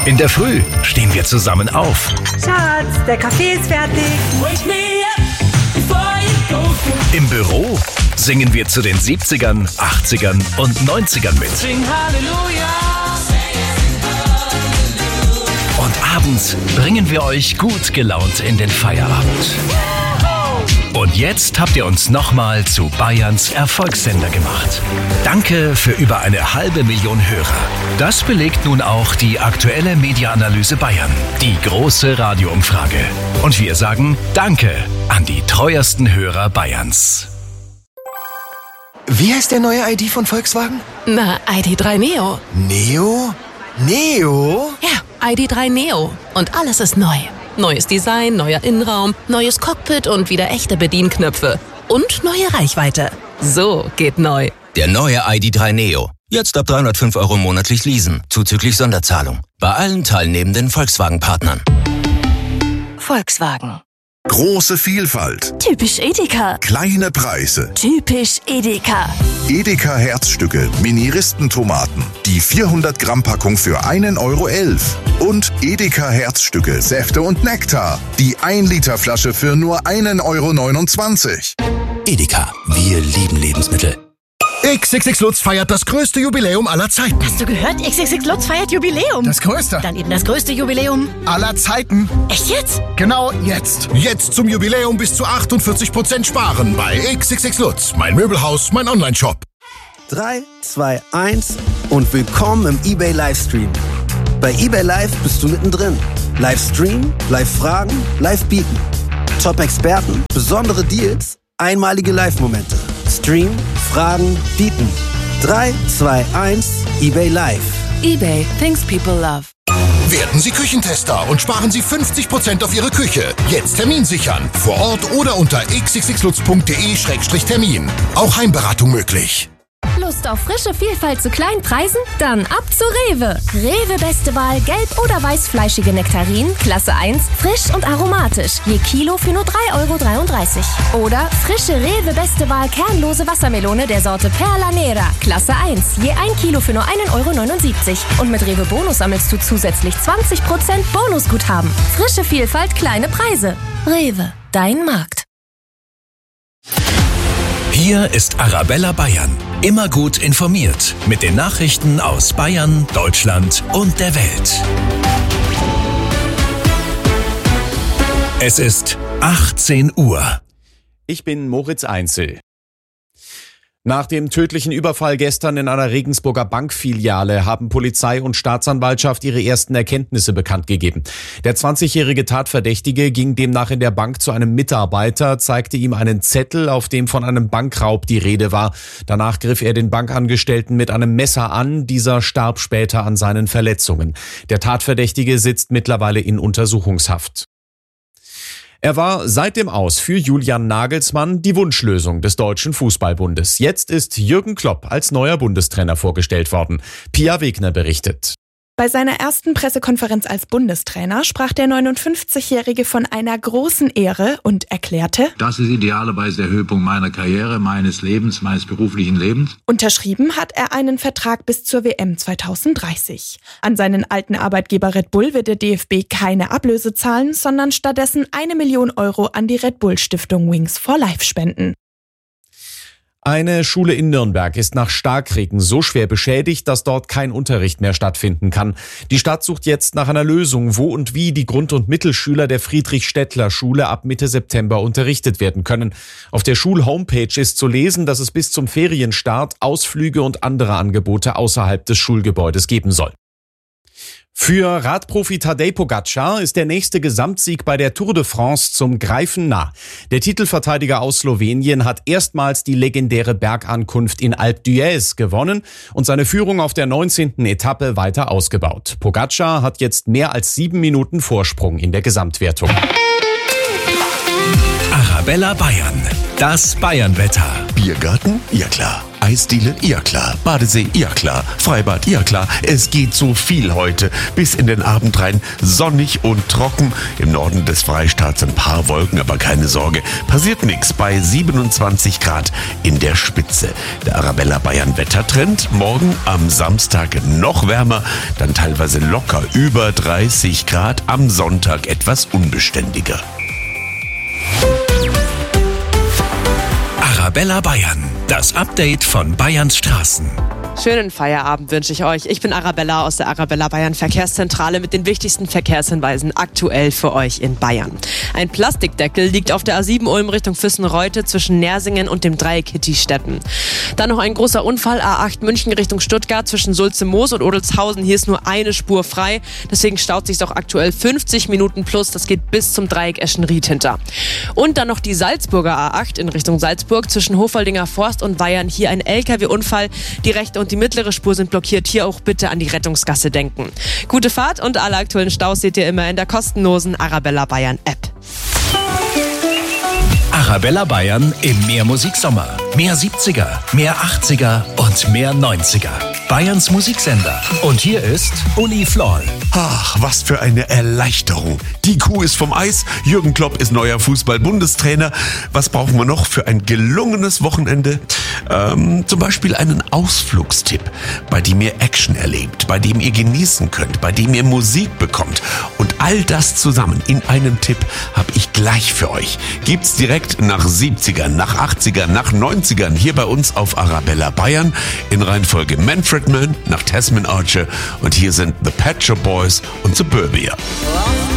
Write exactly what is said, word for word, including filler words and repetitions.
In der Früh stehen wir zusammen auf. Schatz, der Kaffee ist fertig. Wake me up before you go. Im Büro singen wir zu den siebzigern, achtzigern und neunzigern mit. Sing Halleluja. Und abends bringen wir euch gut gelaunt in den Feierabend. Und jetzt habt ihr uns nochmal zu Bayerns Erfolgssender gemacht. Danke für über eine halbe Million Hörer. Das belegt nun auch die aktuelle Media-Analyse Bayern, die große Radioumfrage. Und wir sagen Danke an die treuesten Hörer Bayerns. Wie heißt der neue I D von Volkswagen? Na, I D drei Neo. Neo? Neo? Ja, I D drei Neo. Und alles ist neu. Neues Design, neuer Innenraum, neues Cockpit und wieder echte Bedienknöpfe. Und neue Reichweite. So geht neu. Der neue I D drei Neo. Jetzt ab dreihundertfünf Euro monatlich leasen, zuzüglich Sonderzahlung. Bei allen teilnehmenden Volkswagen-Partnern. Volkswagen. Große Vielfalt. Typisch Edeka. Kleine Preise. Typisch Edeka. Edeka Herzstücke, Mini-Ristentomaten. Die vierhundert Gramm Packung für einen Euro elf. Und Edeka Herzstücke, Säfte und Nektar. Die ein Liter Flasche für nur einen Euro neunundzwanzig. Edeka, wir lieben Lebensmittel. X X X Lutz feiert das größte Jubiläum aller Zeiten. Hast du gehört? X X X Lutz feiert Jubiläum. Das größte. Dann eben das größte Jubiläum aller Zeiten. Echt jetzt? Genau jetzt. Jetzt zum Jubiläum bis zu achtundvierzig Prozent sparen bei X X X Lutz. Mein Möbelhaus, mein Online-Shop. drei, zwei, eins und willkommen im eBay Livestream. Bei eBay Live bist du mittendrin. Livestream, Live-Fragen, Live-Bieten. Top-Experten, besondere Deals, einmalige Live-Momente. Stream, Fragen, bieten. drei, zwei, eins, eBay Live. eBay, things people love. Werden Sie Küchentester und sparen Sie fünfzig Prozent auf Ihre Küche. Jetzt Termin sichern. Vor Ort oder unter x x x lutz punkt de Schrägstrich Termin. Auch Heimberatung möglich. Lust auf frische Vielfalt zu kleinen Preisen? Dann ab zu Rewe. Rewe beste Wahl gelb- oder weißfleischige Nektarinen, Klasse eins, frisch und aromatisch. Je Kilo für nur drei Euro dreiunddreißig. Oder frische Rewe beste Wahl kernlose Wassermelone der Sorte Perla Nera, Klasse eins. Je ein Kilo für nur einen Euro neunundsiebzig. Und mit Rewe Bonus sammelst du zusätzlich zwanzig Prozent Bonusguthaben. Frische Vielfalt, kleine Preise. Rewe, dein Markt. Hier ist Arabella Bayern. Immer gut informiert mit den Nachrichten aus Bayern, Deutschland und der Welt. Es ist achtzehn Uhr. Ich bin Moritz Einzel. Nach dem tödlichen Überfall gestern in einer Regensburger Bankfiliale haben Polizei und Staatsanwaltschaft ihre ersten Erkenntnisse bekannt gegeben. Der zwanzigjährige Tatverdächtige ging demnach in der Bank zu einem Mitarbeiter, zeigte ihm einen Zettel, auf dem von einem Bankraub die Rede war. Danach griff er den Bankangestellten mit einem Messer an. Dieser starb später an seinen Verletzungen. Der Tatverdächtige sitzt mittlerweile in Untersuchungshaft. Er war seit dem Aus für Julian Nagelsmann die Wunschlösung des Deutschen Fußballbundes. Jetzt ist Jürgen Klopp als neuer Bundestrainer vorgestellt worden. Pia Wegner berichtet. Bei seiner ersten Pressekonferenz als Bundestrainer sprach der neunundfünfzigjährige von einer großen Ehre und erklärte: Das ist idealerweise der Höhepunkt meiner Karriere, meines Lebens, meines beruflichen Lebens. Unterschrieben hat er einen Vertrag bis zur W M zweitausenddreißig. An seinen alten Arbeitgeber Red Bull wird der D F B keine Ablöse zahlen, sondern stattdessen eine Million Euro an die Red Bull Stiftung Wings for Life spenden. Eine Schule in Nürnberg ist nach Starkregen so schwer beschädigt, dass dort kein Unterricht mehr stattfinden kann. Die Stadt sucht jetzt nach einer Lösung, wo und wie die Grund- und Mittelschüler der Friedrich-Stettler-Schule ab Mitte September unterrichtet werden können. Auf der Schul-Homepage ist zu lesen, dass es bis zum Ferienstart Ausflüge und andere Angebote außerhalb des Schulgebäudes geben soll. Für Radprofi Tadej Pogačar ist der nächste Gesamtsieg bei der Tour de France zum Greifen nah. Der Titelverteidiger aus Slowenien hat erstmals die legendäre Bergankunft in Alpe d'Huez gewonnen und seine Führung auf der neunzehnten Etappe weiter ausgebaut. Pogačar hat jetzt mehr als sieben Minuten Vorsprung in der Gesamtwertung. Arabella Bayern, das Bayernwetter. Biergarten? Ja klar. Eisdiele? Ja klar. Badesee? Ja klar. Freibad? Ja klar. Es geht so viel heute. Bis in den Abend rein. Sonnig und trocken. Im Norden des Freistaats ein paar Wolken, aber keine Sorge. Passiert nichts bei siebenundzwanzig Grad in der Spitze. Der Arabella Bayern Wettertrend. Morgen am Samstag noch wärmer. Dann teilweise locker über dreißig Grad. Am Sonntag etwas unbeständiger. Arabella Bayern, das Update von Bayerns Straßen. Schönen Feierabend wünsche ich euch. Ich bin Arabella aus der Arabella Bayern Verkehrszentrale mit den wichtigsten Verkehrshinweisen aktuell für euch in Bayern. Ein Plastikdeckel liegt auf der A sieben Ulm Richtung Füssen-Reute zwischen Nersingen und dem Dreieck Hitti-Stetten. Dann noch ein großer Unfall, A acht München Richtung Stuttgart zwischen Sulze-Moos und Odelshausen. Hier ist nur eine Spur frei, deswegen staut sich auch aktuell fünfzig Minuten plus. Das geht bis zum Dreieck Eschenried hinter. Und dann noch die Salzburger A acht in Richtung Salzburg zwischen Hofaldinger Forst und Weihern. Hier ein L K W-Unfall, die rechte und die mittlere Spur sind blockiert. Hier auch bitte an die Rettungsgasse denken. Gute Fahrt und alle aktuellen Staus seht ihr immer in der kostenlosen Arabella Bayern App. Arabella Bayern im Mehrmusiksommer. Mehr siebziger, mehr achtziger und mehr neunziger. Bayerns Musiksender. Und hier ist Uli Florl. Ach, was für eine Erleichterung. Die Kuh ist vom Eis, Jürgen Klopp ist neuer Fußball-Bundestrainer. Was brauchen wir noch für ein gelungenes Wochenende? Ähm, zum Beispiel einen Ausflugstipp, bei dem ihr Action erlebt, bei dem ihr genießen könnt, bei dem ihr Musik bekommt. Und all das zusammen in einem Tipp habe ich gleich für euch. Gibt's direkt nach siebzigern, nach achtzigern, nach neunzigern hier bei uns auf Arabella Bayern in Reihenfolge Manfred Mann nach Tasman Archer und hier sind The Pet Shop Boys und Suburbia.